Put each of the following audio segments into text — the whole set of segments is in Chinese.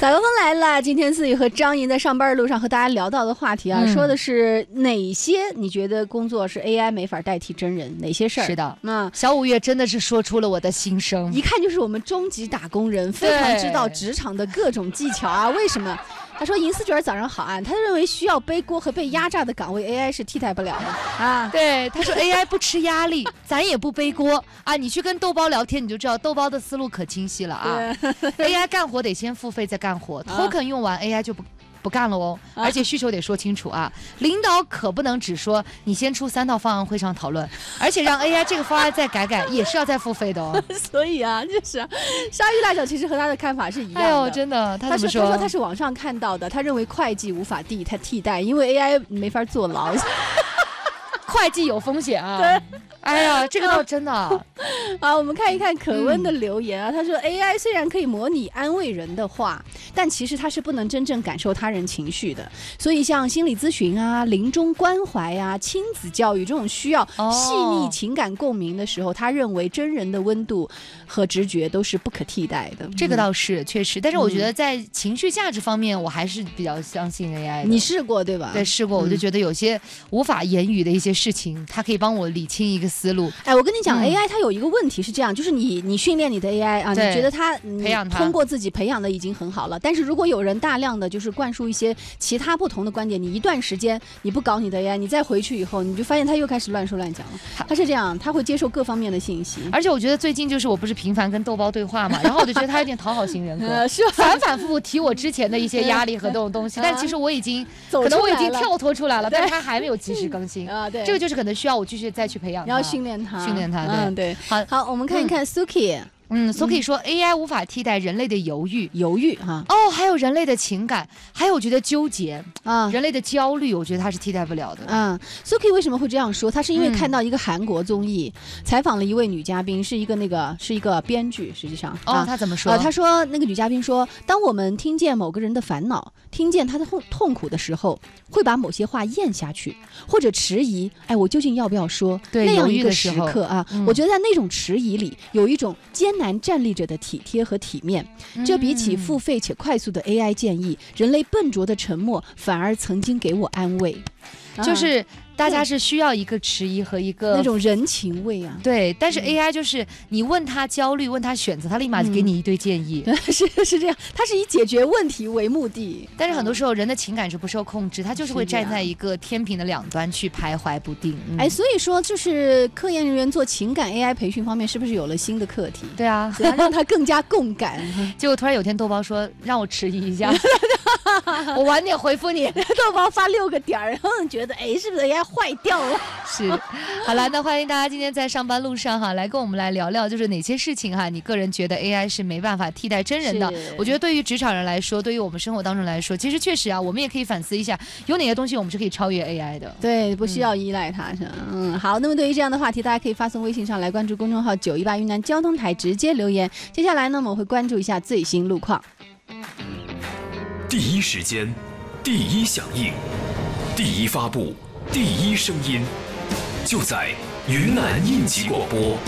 早高峰来了，今天思雨和张莹在上班的路上和大家聊到的话题啊，说的是哪些你觉得工作是 AI 没法代替真人，哪些事儿？ 是的，小五月真的是说出了我的心声， 一看就是我们终极打工人，非常知道职场的各种技巧啊。为什么？他说：“银丝卷早上好啊，他认为需要背锅和被压榨的岗位 AI 是替代不了的啊。” 对，他说 AI 不吃压力，咱也不背锅啊。你去跟豆包聊天，你就知道豆包的思路可清晰了啊。AI 干活得先付费再干活，token 用完 AI 就不干了哦，而且需求得说清楚啊。领导可不能只说你先出3套方案会上讨论，而且让 AI 这个方案再改也是要再付费的哦。 所以啊，就是鲨鱼大脚其实和他的看法是一样的。 哎呦，真的，他怎么说？ 他说他是网上看到的，他认为会计无法替代，因为 AI 没法坐牢。 会计有风险啊。 对。 哎呀，这个倒真的。 好，我们看一看可温的留言啊。他说 AI 虽然可以模拟安慰人的话，但其实它是不能真正感受他人情绪的。所以像心理咨询啊、临终关怀啊、亲子教育这种需要细腻情感共鸣的时候，他认为真人的温度和直觉都是不可替代的。 这个倒是确实，但是我觉得在情绪价值方面，我还是比较相信 AI 的。 你试过对吧？ 对，试过，我就觉得有些无法言语的一些事情，它可以帮我理清一个思路。 哎，我跟你讲，AI 它有一个问题是这样，就是你训练你的 AI 啊，你觉得培养它通过自己培养的已经很好了，但是如果有人大量的就是灌输一些其他不同的观点，你一段时间你不搞你的 AI， 你再回去以后，你就发现它又开始乱说乱讲了。它是这样，它会接受各方面的信息。 而且我觉得最近就是我不是频繁跟豆包对话嘛，然后我就觉得他有点讨好型人格， 是反复复提我之前的一些压力和这种东西，但其实我已经可能我已经跳脱出来了，但是他还没有及时更新啊。对，这个就是可能需要我继续再去培养他， 你要训练他。对，好，我们看一看 Suki。Suki 说 AI 无法替代人类的犹豫哈。 哦，还有人类的情感，还有我觉得纠结啊，人类的焦虑，我觉得它是替代不了的。 Suki 为什么会这样说？他是因为看到一个韩国综艺，采访了一位女嘉宾，是一个编剧，实际上他怎么说？ 他说那个女嘉宾说，当我们听见某个人的烦恼，听见他的痛苦的时候，会把某些话咽下去，或者迟疑，我究竟要不要说？ 对， 那样一个时刻啊，我觉得在那种迟疑里有一种艰难站立着的体贴和体面，这比起付费且快速的 AI 建议，人类笨拙的沉默反而曾经给我安慰。 就是大家是需要一个迟疑和一个那种人情味啊。 对，但是 AI 就是你问他焦虑，问他选择，他立马就给你一堆建议。 是这样，他是以解决问题为目的。 但是很多时候人的情感是不受控制，他就是会站在一个天平的两端去徘徊不定。 所以说就是科研人员做情感 AI 培训方面是不是有了新的课题？ 对啊， 让他更加共感。 结果突然有天豆包说让我迟疑一下，我晚点回复你。 豆包发6个点，然后觉得是不是 AI 坏掉了？ 是，好了，那欢迎大家今天在上班路上来跟我们来聊聊，就是哪些事情你个人觉得 AI 是没办法替代真人的？我觉得对于职场人来说，对于我们生活当中来说，其实确实我们也可以反思一下，有哪些东西我们是可以超越 AI 的？ 对，不需要依赖它是。好，那么对于这样的话题，大家可以发送微信上来关注公众号918云南交通台直接留言。接下来呢，我们会关注一下最新路况。 第一时间，第一响应，第一发布，第一声音，就在云南应急广播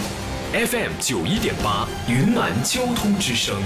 FM 91.8云南交通之声。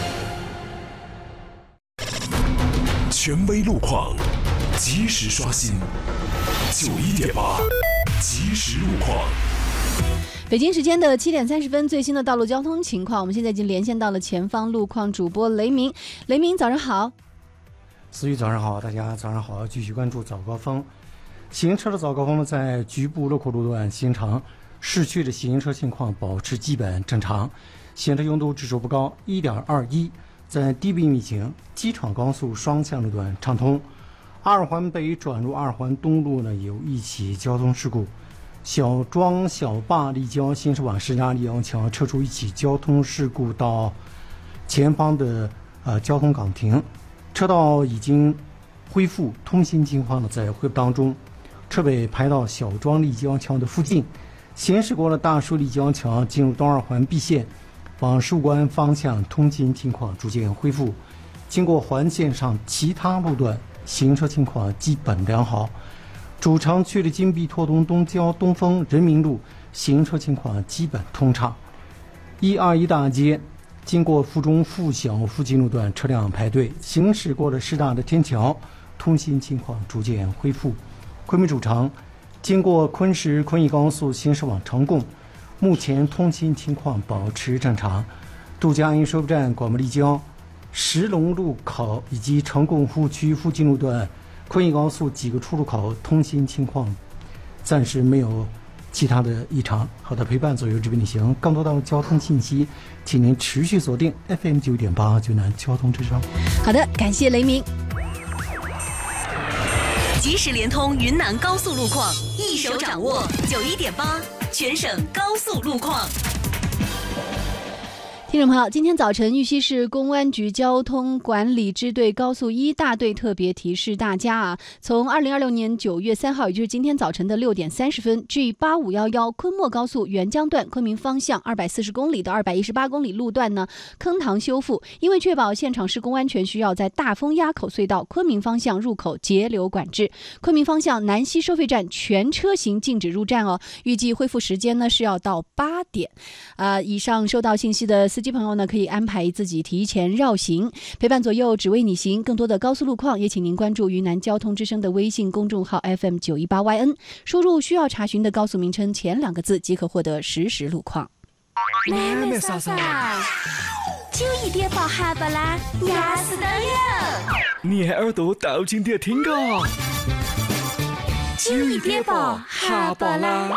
权威路况，及时刷新91.8即时路况。 北京时间的7点30分，最新的道路交通情况，我们现在已经连线到了前方路况主播雷鸣。雷鸣，早上好。 思雨早上好，大家早上好，继续关注早高峰。行车的早高峰呢，在局部路口路段行长，市区的行车情况保持基本正常，行车拥堵指数不高 1.21， 在低密密行机场高速双向路段畅通。二环北转入二环东路呢，有一起交通事故，小庄小坝立交新市往石家里昂桥车出一起交通事故到前方的交通岗亭，车道已经恢复通行情况呢，在恢复当中。车北排到小庄立交桥的附近，行驶过了大树立交桥，进入东二环 B 线往树关方向通行情况逐渐恢复。经过环线上其他路段行车情况基本良好。主城区的金碧拓东东郊东风人民路行车情况基本通畅。121大街经过附中附小附近路段车辆排队，行驶过了适当的天桥，通行情况逐渐恢复。昆明主城经过昆石昆义高速行驶往成贡，目前通行情况保持正常。杜江营收费站广播丽江、石龙路口以及成贡湖区附近路段昆义高速几个出入口通行情况暂时没有其他的异常。好的，陪伴左右这边旅行，更多的交通信息，请您持续锁定 FM 9.8九南交通之声。 好的，感谢雷鸣。 即时联通云南高速路况，一手掌握91.8全省高速路况。 听众朋友，今天早晨玉溪市公安局交通管理支队高速1大队特别提示大家啊，从2026年9月3号，也就是今天早晨的6点30分 ，G8511昆莫高速沅江段昆明方向240公里到218公里路段呢坑塘修复，因为确保现场施工安全，需要在大风垭口隧道昆明方向入口节流管制。昆明方向南溪收费站全车型禁止入站哦，预计恢复时间呢是要到8点。以上收到信息的司机朋友呢，可以安排自己提前绕行，陪伴左右，只为你行。更多的高速路况，也请您关注云南交通之声的微信公众号 FM918YN， 输入需要查询的高速名称前2个字，即可获得实时路况。 妹妹嫂嫂，918哈巴拉压死的哟！ 你耳朵倒进点听个 918哈巴拉。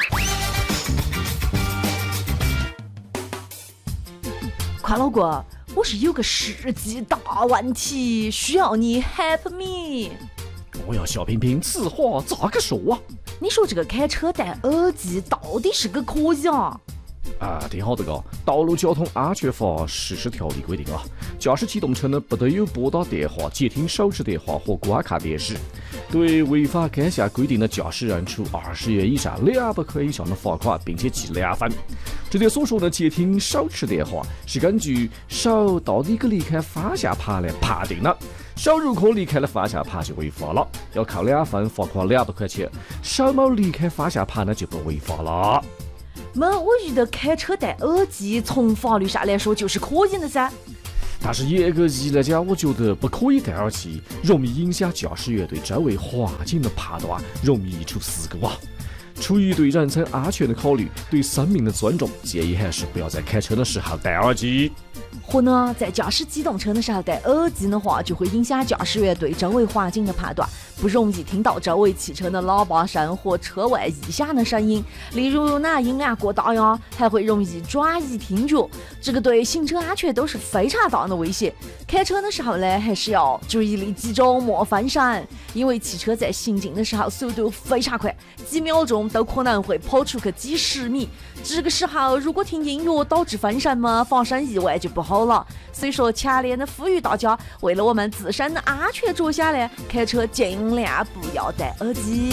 宽老哥，我是有个世纪大问题，需要你 help me。 我要小平平，此话咋个说啊？ 你说这个开车戴耳机到底是个可以啊？ 挺好的个，《道路交通安全法实施条例》规定啊，驾驶机动车呢不得有拨打电话、接听手持电话或观看电视。对违反该项规定的驾驶人，处20元以上200块以上的罚款，并且记2分。这里所说的接听手持电话，是根据手到底个离开方向盘来判定的。手如果离开了方向盘就违法了，要扣2分，罚款200块钱；手没离开方向盘呢就不违法了。 我觉得开车戴耳机从法律上来说就是可以的噻。 但是严格意义来讲，我觉得不可以戴耳机，容易影响驾驶员对周围环境的判断，容易出事故啊。出于对人身安全的考虑，对生命的尊重，建议还是不要在开车的时候戴耳机。 或呢，在驾驶机动车的时候戴耳机的话，就会影响驾驶员对周围环境的判断，不容易听到周围汽车的喇叭声或车外异响的声音，例如音量过大呀，还会容易转移听觉，这个对行车安全都是非常大的威胁。开车的时候呢，还是要注意力集中，莫分神，因为汽车在行进的时候速度非常快，几秒钟都可能会跑出去几十米。这个时候如果听音乐导致分神嘛，发生意外就不好了。所以说，强烈的呼吁大家，为了我们自身的安全着想呢，开车尽量不要戴耳机。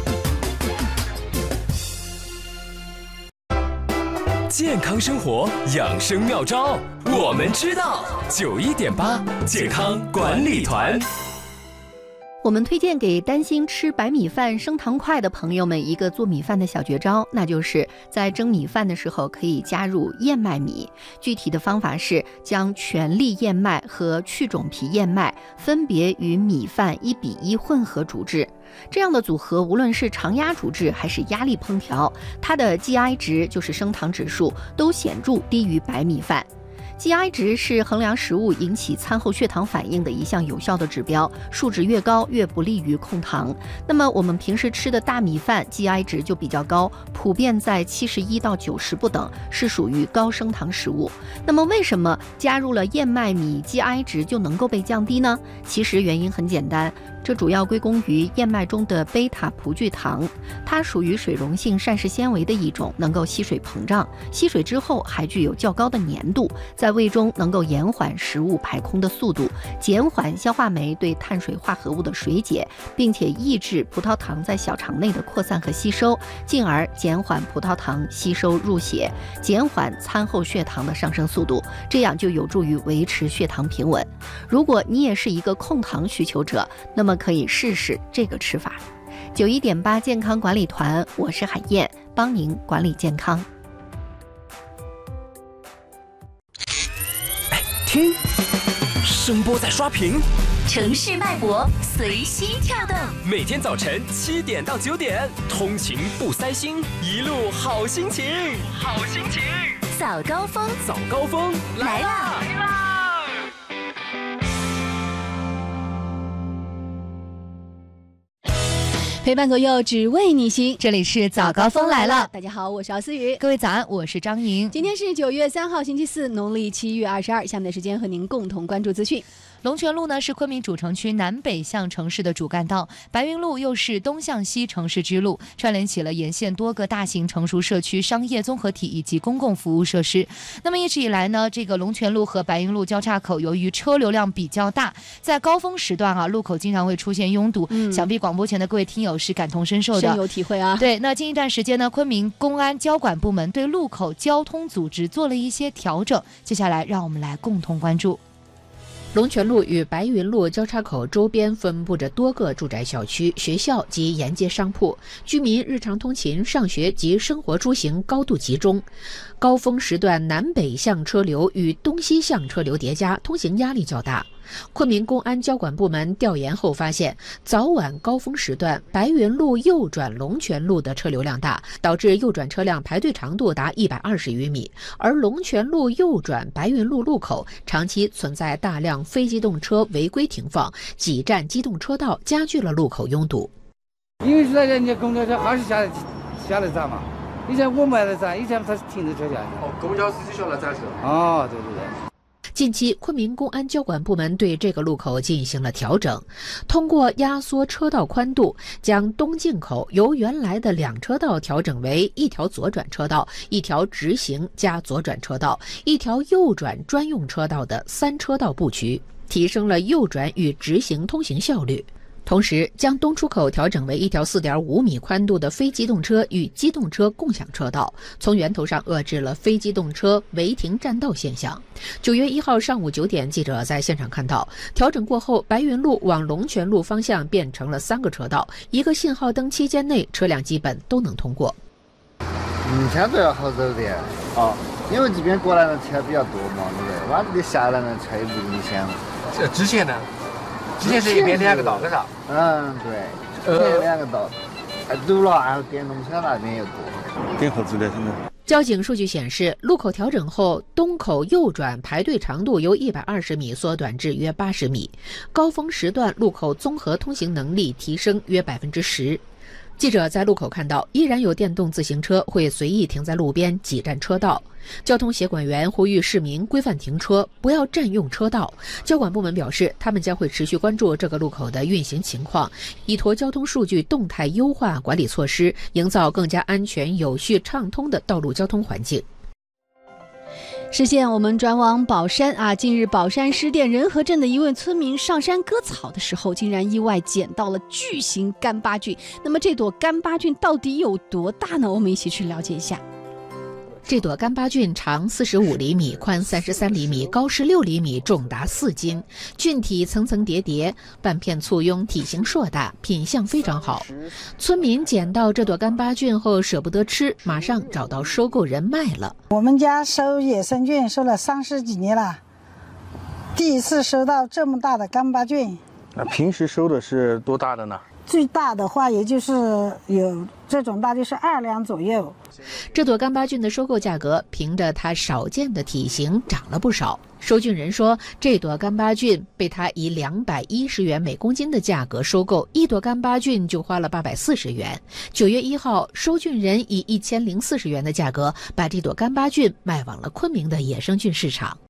健康生活养生妙招，我们知道。91.8健康管理团。 我们推荐给担心吃白米饭升糖快的朋友们一个做米饭的小绝招，那就是在蒸米饭的时候可以加入燕麦米。具体的方法是将全粒燕麦和去种皮燕麦分别与米饭1:1混合煮制。这样的组合，无论是常压煮制还是压力烹调，它的 GI 值就是升糖指数都显著低于白米饭。GI 值是衡量食物引起餐后血糖反应的一项有效的指标，数值越高越不利于控糖。那么我们平时吃的大米饭 GI 值就比较高，普遍在71到90不等，是属于高升糖食物。那么为什么加入了燕麦米 GI 值就能够被降低呢？其实原因很简单，这主要归功于燕麦中的贝塔葡聚糖，它属于水溶性膳食纤维的一种，能够吸水膨胀，吸水之后还具有较高的粘度，在胃中能够延缓食物排空的速度，减缓消化酶对碳水化合物的水解，并且抑制葡萄糖在小肠内的扩散和吸收，进而减缓葡萄糖吸收入血，减缓餐后血糖的上升速度，这样就有助于维持血糖平稳。如果你也是一个控糖需求者，那么可以试试这个吃法。91.8健康管理团，我是海燕，帮您管理健康。 听，声波在刷屏， 城市脉搏随心跳动。 每天早晨7点到9点，通勤不塞心，一路好心情，好心情。 早高峰， 早高峰来啦！ 陪伴左右，只为你行。 这里是早高峰来了， 大家好，我是敖思雨。 各位早安，我是张莹。 今天是9月3号，星期四，农历7月22。下面的时间和您共同关注资讯。 龙泉路呢是昆明主城区南北向城市的主干道，白云路又是东向西城市支路，串联起了沿线多个大型成熟社区、商业综合体以及公共服务设施。那么一直以来呢，这个龙泉路和白云路交叉口由于车流量比较大，在高峰时段啊，路口经常会出现拥堵。想必广播前的各位听友是感同身受的， 深有体会啊。 对，那近一段时间呢，昆明公安交管部门对路口交通组织做了一些调整，接下来让我们来共同关注。 龙泉路与白云路交叉口周边分布着多个住宅小区、学校及沿街商铺，居民日常通勤、上学及生活出行高度集中。高峰时段南北向车流与东西向车流叠加，通行压力较大。昆明公安交管部门调研后发现，早晚高峰时段白云路右转龙泉路的车流量大，导致右转车辆排队长度达120余米，而龙泉路右转白云路路口长期存在大量非机动车违规停放，挤占机动车道，加剧了路口拥堵。 因为现在人家公交车还是下来站嘛，以前我们还在站，以前他是停着车下。 公交司机下来站是。 哦，对对对。 近期，昆明公安交管部门对这个路口进行了调整，通过压缩车道宽度，将东进口由原来的2车道调整为1条左转车道、1条直行加左转车道、1条右转专用车道的3车道布局，提升了右转与直行通行效率。同时，将东出口调整为1条4.5米宽度的非机动车与机动车共享车道，从源头上遏制了非机动车违停占道现象。9月1号上午9点，记者在现场看到，调整过后，白云路往龙泉路方向变成了3个车道，1个信号灯期间内车辆基本都能通过。 相对要好走点啊，因为这边过来的车比较多嘛，对不对？往这里下来的车也不影响。 这直线呢？直线是一边2个道，是吧？ 对，2个道，堵了，然后电动车那边又多，更好走的现在。 交警数据显示，路口调整后，东口右转排队长度由120米缩短至约80米，高峰时段路口综合通行能力提升约10%。记者在路口看到，依然有电动自行车会随意停在路边挤占车道。交通协管员呼吁市民规范停车，不要占用车道。交管部门表示，他们将会持续关注这个路口的运行情况，依托交通数据动态优化管理措施，营造更加安全、有序、畅通的道路交通环境。 视线我们转往宝山啊，近日宝山施甸仁和镇的一位村民上山割草的时候，竟然意外捡到了巨型干巴菌。那么这朵干巴菌到底有多大呢？我们一起去了解一下。 这朵干巴菌长45厘米，宽33厘米，高16厘米，重达4斤。菌体层层叠叠，半片簇拥，体型硕大，品相非常好。村民捡到这朵干巴菌后舍不得吃，马上找到收购人卖了。 我们家收野生菌收了30几年了，第一次收到这么大的干巴菌。 那平时收的是多大的呢？ 最大的话也就是有这种大，就是2两左右。 这朵干巴菌的收购价格凭着它少见的体型涨了不少。收菌人说，这朵干巴菌被他以210元每公斤的价格收购，一朵干巴菌就花了840元。9月1号，收菌人以1040元的价格把这朵干巴菌卖往了昆明的野生菌市场。